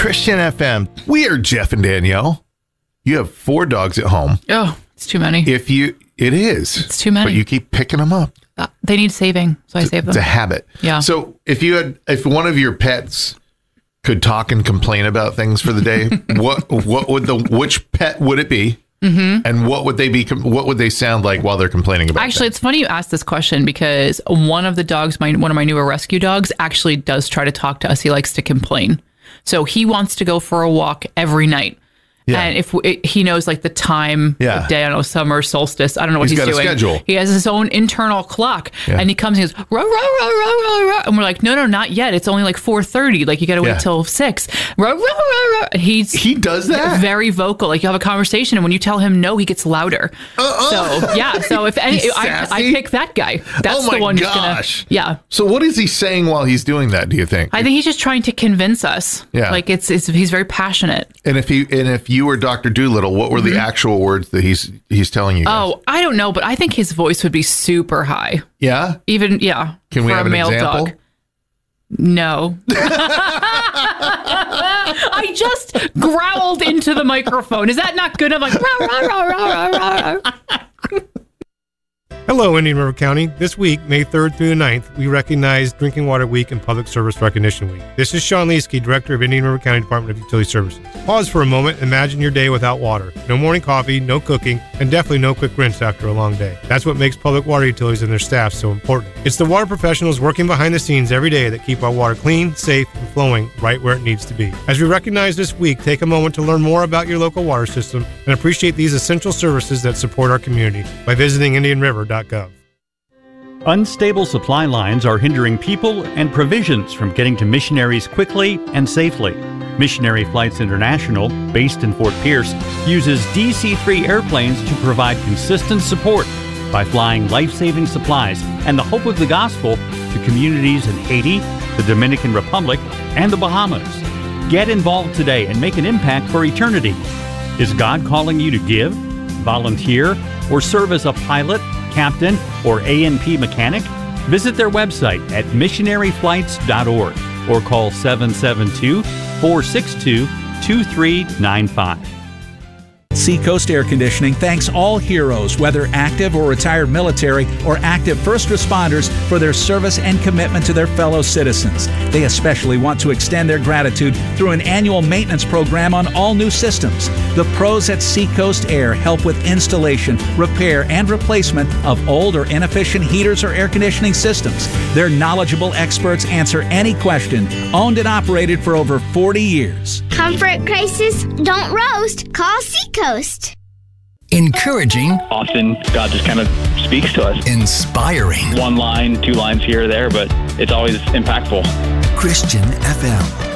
Christian FM. We are Jeff and Danielle. You have 4 dogs at home. Oh, it's too many. It is. It's too many. But you keep picking them up. They need saving, so I save them. It's a habit. Yeah. So if one of your pets could talk and complain about things for the day, which pet would it be? Mm-hmm. And what would they sound like while they're complaining about? Actually, it's funny you asked this question because one of the dogs, one of my newer rescue dogs, actually does try to talk to us. He likes to complain. So he wants to go for a walk every night. Yeah. And if he knows like the time of day, I don't know, summer, solstice, I don't know what he's doing. He's got a schedule. He has his own internal clock. Yeah. And he comes and he goes, rah, rah, rah, rah, rah, rah. And we're like, no, not yet. It's only like 4:30. Like you got to wait till 6. Rah, rah, rah, rah. And he does that? Very vocal. Like you have a conversation and when you tell him no, he gets louder. So yeah. So if any, I pick that guy. That's the one who's going to. Yeah. So what is he saying while he's doing that, do you think? I think he's just trying to convince us. Yeah. Like he's very passionate. And if you were Dr. Doolittle, what were the actual words that he's telling you guys? Oh, I don't know, but I think his voice would be super high. Yeah? Even, yeah. Can we have an example? Dog. No. I just growled into the microphone. Is that not good? I'm like, rah, rah, rah, rah, rah, rah. Hello, Indian River County. This week, May 3rd through the 9th, we recognize Drinking Water Week and Public Service Recognition Week. This is Sean Leesky, Director of Indian River County Department of Utility Services. Pause for a moment. Imagine your day without water. No morning coffee, no cooking, and definitely no quick rinse after a long day. That's what makes public water utilities and their staff so important. It's the water professionals working behind the scenes every day that keep our water clean, safe, and flowing right where it needs to be. As we recognize this week, take a moment to learn more about your local water system and appreciate these essential services that support our community by visiting IndianRiver.gov. Unstable supply lines are hindering people and provisions from getting to missionaries quickly and safely. Missionary Flights International, based in Fort Pierce, uses DC-3 airplanes to provide consistent support by flying life-saving supplies and the hope of the gospel to communities in Haiti, the Dominican Republic, and the Bahamas. Get involved today and make an impact for eternity. Is God calling you to give, volunteer, or serve as a pilot, captain, or A&P mechanic? Visit their website at missionaryflights.org or call 772-462-2395. Seacoast Air Conditioning thanks all heroes, whether active or retired military or active first responders, for their service and commitment to their fellow citizens. They especially want to extend their gratitude through an annual maintenance program on all new systems. The pros at Seacoast Air help with installation, repair, and replacement of old or inefficient heaters or air conditioning systems. Their knowledgeable experts answer any question. Owned and operated for over 40 years. Comfort crisis, don't roast, call Seacoast. Encouraging. Often God just kind of speaks to us. Inspiring. 1 line, 2 lines here or there, but it's always impactful. Christian FM.